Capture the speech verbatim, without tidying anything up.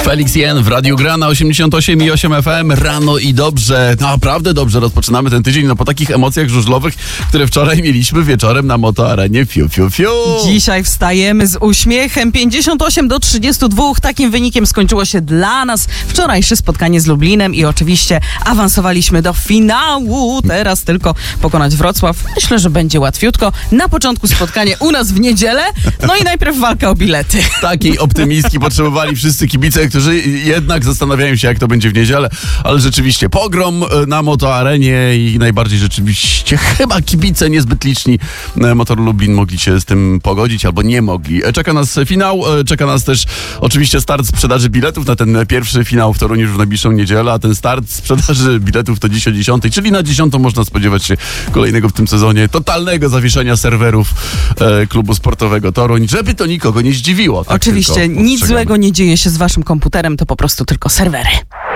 Felix Jen w Radiu Gra na osiemdziesiąt osiem i osiem F M. Rano i dobrze, naprawdę dobrze rozpoczynamy ten tydzień, no po takich emocjach żużlowych, które wczoraj mieliśmy wieczorem na Motoarenie. Fiu, fiu, fiu. Dzisiaj wstajemy z uśmiechem. pięćdziesiąt osiem do trzydziestu dwóch. Takim wynikiem skończyło się dla nas wczorajsze spotkanie z Lublinem i oczywiście awansowaliśmy do finału. Teraz tylko pokonać Wrocław. Myślę, że będzie łatwiutko. Na początku spotkanie u nas w niedzielę, no i najpierw walka o bilety. Takiej optymistki potrzebowali wszyscy kibice, którzy jednak zastanawiają się, jak to będzie w niedzielę, ale rzeczywiście pogrom na Motoarenie i najbardziej rzeczywiście chyba kibice niezbyt liczni Motor Lublin mogli się z tym pogodzić albo nie mogli. Czeka nas finał, czeka nas też oczywiście start sprzedaży biletów na ten pierwszy finał w Toruniu już w najbliższą niedzielę, a ten start sprzedaży biletów to dziś o dziesiątej, czyli na dziesiątą można spodziewać się kolejnego w tym sezonie totalnego zawieszenia serwerów e, klubu sportowego Toruń, żeby to nikogo nie zdziwiło. Tak Oczywiście nic złego nie dzieje się z waszym komputerem, to po prostu tylko serwery.